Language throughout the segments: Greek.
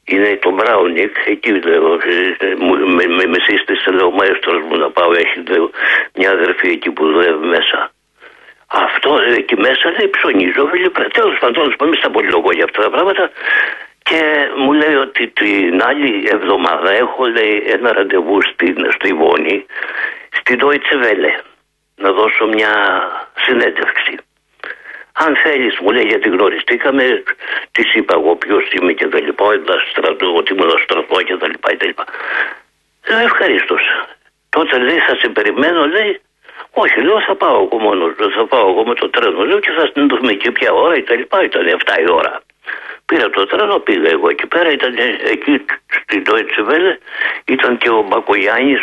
Είναι το Μπράουνικ, εκεί λέω, με σύστησε, λέω, ο μαέστρος μου να πάω, έχει, λέω, μια αδερφή εκεί που δουλεύει μέσα. Αυτό εκεί μέσα, λέει, ψωνίζω, τέλος πάντων, μην στα πολυλογώ για αυτά τα πράγματα. Και μου λέει ότι την άλλη εβδομάδα έχω, λέει, ένα ραντεβού στη Βόνη, στην Deutsche Welle, να δώσω μια συνέντευξη. Αν θέλεις, μου λέει, γιατί γνωριστήκαμε, της είπα εγώ ποιος είμαι και τα λοιπά, ότι ήμουν στρατό και τα λοιπά. Λέω, ευχαρίστως. Τότε, λέει, θα σε περιμένω, λέει. Όχι, λέω, θα πάω εγώ μόνος, θα πάω εγώ με το τρένο, λέω, και θα συναντηθούμε εκεί ποια ώρα ή τα λοιπά, ήταν 7 η ώρα. Πήρα το τρένο, πήγα εγώ εκεί πέρα, ήταν εκεί στην Deutsche Welle, ήταν και ο Μπακογιάννης,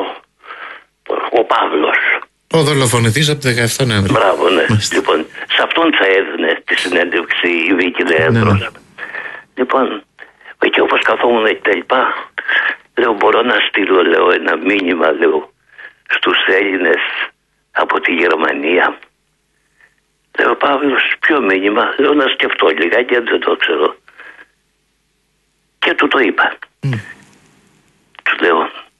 ο Παύλος. Ο δολοφονηθής από το 17 Νοέμβρη. Μπράβο, ναι. Λοιπόν, σε αυτόν θα έδινε τη συνέντευξη η Βίκη Λέανδρος. Ναι. Λοιπόν, εκεί όπως καθόμουν και τα λοιπά, λέω, μπορώ να στείλω, λέω, ένα μήνυμα, λέω, στους Έλληνες από τη Γερμανία. Λέω, Παύλος, ποιο μήνυμα? Λέω, να σκεφτώ λιγάκι, δεν το ξέρω. Και του το είπα. Του λέω,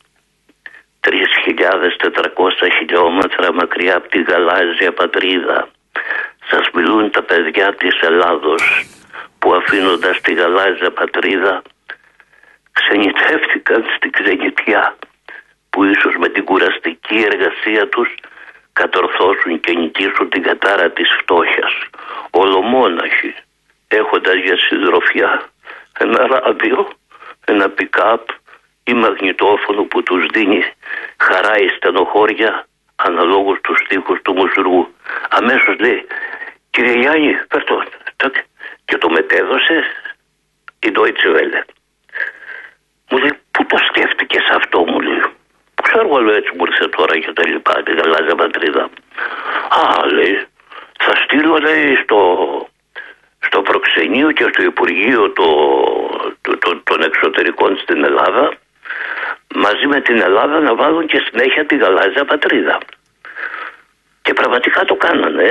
3.400 χιλιόμετρα μακριά από τη γαλάζια πατρίδα σας μιλούν τα παιδιά της Ελλάδος που αφήνοντας τη γαλάζια πατρίδα ξενιτεύτηκαν στην ξενιτιά, που ίσως με την κουραστική εργασία τους κατορθώσουν και νικήσουν την κατάρα της φτώχειας, ολομόναχοι, έχοντας για συντροφιά ένα ράδιο, ένα pick-up ή μαγνητόφωνο που τους δίνει χαρά ή στενοχώρια αναλόγως τους στίχους του μουσουργού. Αμέσως λέει, κύριε Γιάννη, πέρτο, και το μετέδωσε η Deutsche Welle. Μου λέει, πού το σκέφτηκες αυτό, μου λέει. Ξέρω, λέω, έτσι μου ήρθε τώρα και τα λοιπά, την γαλάζια πατρίδα. Α, λέει, θα στείλω, λέει, στο προξενείο και στο Υπουργείο των Εξωτερικών στην Ελλάδα, μαζί με την Ελλάδα, να βάλουν και συνέχεια τη γαλάζια πατρίδα. Και πραγματικά το κάνανε,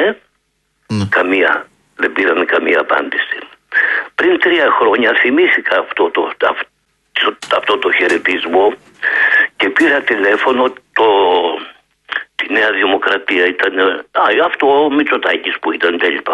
δεν πήραν καμία απάντηση. Πριν 3 χρόνια θυμήθηκα αυτό το χαιρετισμό και πήρα τηλέφωνο τη Νέα Δημοκρατία, ήταν αυτό ο Μητσοτάκης που ήταν τέλειπα.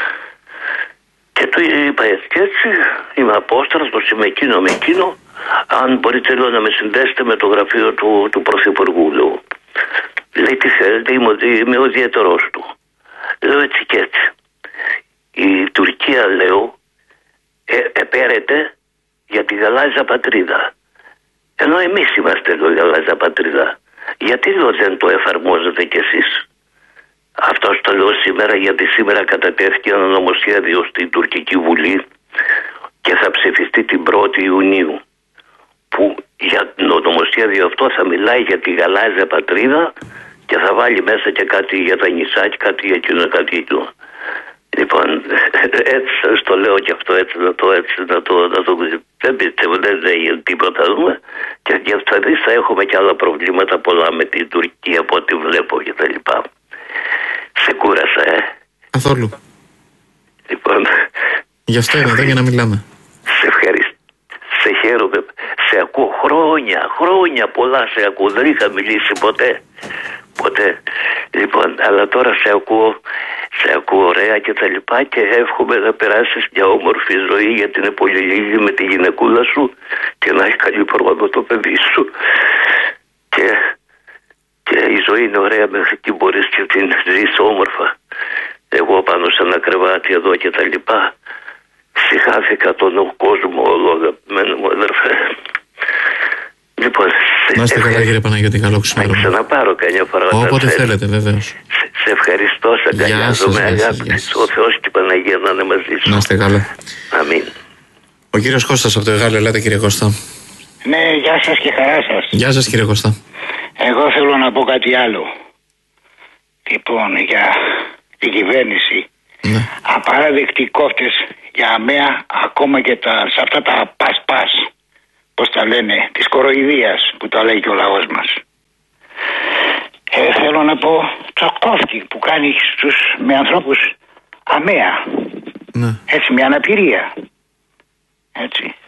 Και του είπα έτσι, είμαι απόστρατος, είμαι εκείνο με εκείνο, αν μπορείτε, λέω, να με συνδέσετε με το γραφείο του Πρωθυπουργού, λέω. Λέει, τι θέλετε, είμαι ο ιδιαίτερος του. Λέω, έτσι και έτσι. Η Τουρκία, λέω, επέρεται για τη γαλάζια πατρίδα. Ενώ εμείς είμαστε, λέω, η γαλάζια πατρίδα. Γιατί, λέω, δεν το εφαρμόζετε κι εσείς? Αυτό το λέω σήμερα, γιατί σήμερα κατατέθηκε ένα νομοσχέδιο στην Τουρκική Βουλή και θα ψηφιστεί την 1η Ιουνίου. Που για το νομοσχέδιο αυτό θα μιλάει για τη γαλάζια πατρίδα και θα βάλει μέσα και κάτι για τα νησιά και κάτι για εκείνο, κάτι για εκείνο. Λοιπόν, έτσι σας το λέω και αυτό, έτσι να το δεν πιστεύω, δεν έγινε τίποτα, δούμε. Και γι' αυτό θα έχουμε και άλλα προβλήματα πολλά με την Τουρκία από ό,τι βλέπω και τα λοιπά. Σε κούρασα, Καθόλου. Λοιπόν, γι' αυτό είναι εδώ για να μιλάμε. Σε ευχαριστώ. Σε χαίρομαι. Σε ακούω χρόνια πολλά σε ακούω. Δεν είχα μιλήσει ποτέ. Λοιπόν, αλλά τώρα σε ακούω ωραία και τα λοιπά και εύχομαι να περάσεις μια όμορφη ζωή, γιατί είναι πολύ λίγη με τη γυναικούλα σου και να έχει καλή πρόοδο το παιδί σου. Και η ζωή είναι ωραία μέχρι εκεί μπορείς και την ζεις όμορφα. Εγώ πάνω σε ένα κρεβάτι εδώ και τα λοιπά συχάθηκα τον κόσμο όλο, αγαπημένο μου αδερφέ. Λοιπόν, να είστε καλά, κύριε Παναγιώτη, καλό ξημέρωμα. Να ξαναπάρω καμιά φορά. Όποτε θέλετε, βεβαίως. Σε ευχαριστώ, σε αγκαλιάζομαι, αγάπη. Ο Θεός και η Παναγία να είναι μαζί σου. Να είστε καλά. Αμήν. Ο κύριος Κώστας από το Εγάλεο, ελάτε, κύριε Κώστα. Ναι, γεια σας και χαρά σας. Γεια σας, κύριε Κώστα. Εγώ θέλω να πω κάτι άλλο. Λοιπόν, για την κυβέρνηση. Ναι. Απαράδεκτοι κόφτες για αμαία, ακόμα και σε αυτά τα πας, πώς τα λένε, της κοροϊδίας που τα λέει και ο λαός μας. Θέλω να πω το κόφτη που κάνει με ανθρώπους αμαία. Ναι. Έτσι, με αναπηρία. Έτσι.